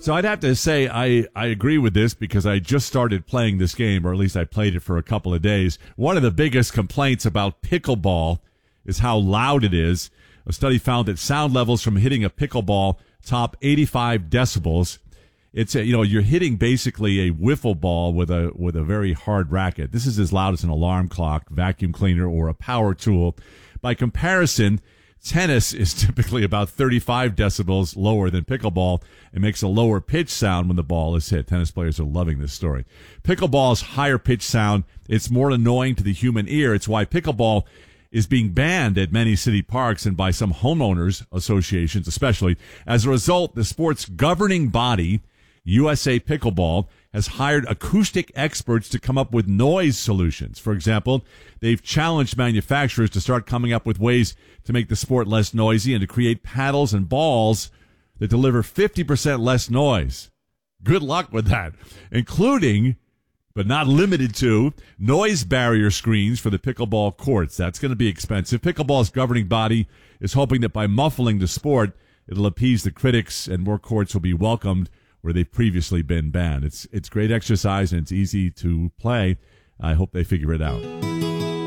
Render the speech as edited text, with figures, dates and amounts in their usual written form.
So I'd have to say I agree with this because I just started playing this game, or at least I played it for a couple of days. One of the biggest complaints about pickleball is how loud it is. A study found that sound levels from hitting a pickleball top 85 decibels. It's you're hitting basically a wiffle ball with a very hard racket. This is as loud as an alarm clock, vacuum cleaner, or a power tool. By comparison, tennis is typically about 35 decibels lower than pickleball and makes a lower pitch sound when the ball is hit. Tennis players are loving this story. Pickleball's higher pitch sound, it's more annoying to the human ear. It's why pickleball is being banned at many city parks and by some homeowners associations especially. As a result, the sport's governing body, USA Pickleball, has hired acoustic experts to come up with noise solutions. For example, they've challenged manufacturers to start coming up with ways to make the sport less noisy and to create paddles and balls that deliver 50% less noise. Good luck with that, including, but not limited to, noise barrier screens for the pickleball courts. That's going to be expensive. Pickleball's governing body is hoping that by muffling the sport, it'll appease the critics and more courts will be welcomed where they've previously been banned. It's great exercise and it's easy to play. I hope they figure it out.